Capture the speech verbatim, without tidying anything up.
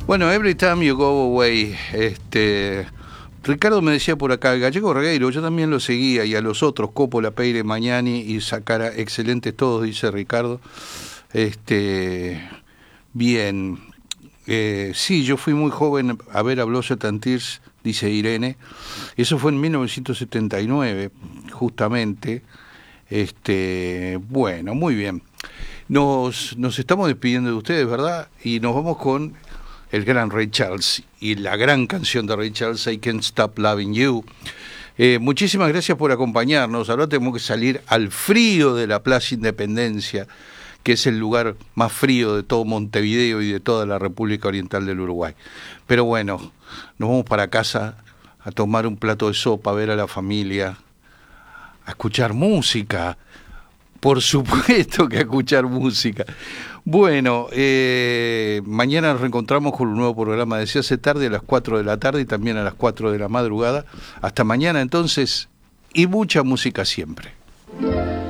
Bueno, Every Time You Go Away, este, Ricardo me decía por acá, el Gallego Regueiro, yo también lo seguía, y a los otros, Coppola, Peire, Magnani y Sacara, excelentes todos, dice Ricardo. Este, bien, eh, sí, yo fui muy joven a ver a Blood and Tears, dice Irene, eso fue en mil novecientos setenta y nueve, justamente. Este, bueno, muy bien. Nos, nos estamos despidiendo de ustedes, ¿verdad? Y nos vamos con el gran Ray Charles y la gran canción de Ray Charles, I Can't Stop Loving You. Eh, muchísimas gracias por acompañarnos. Ahora tenemos que salir al frío de la Plaza Independencia, que es el lugar más frío de todo Montevideo y de toda la República Oriental del Uruguay. Pero bueno, nos vamos para casa a tomar un plato de sopa, a ver a la familia, a escuchar música. Por supuesto que a escuchar música. Bueno, eh, mañana nos reencontramos con un nuevo programa de Se hace tarde a las cuatro de la tarde y también a las cuatro de la madrugada. Hasta mañana entonces, y mucha música siempre.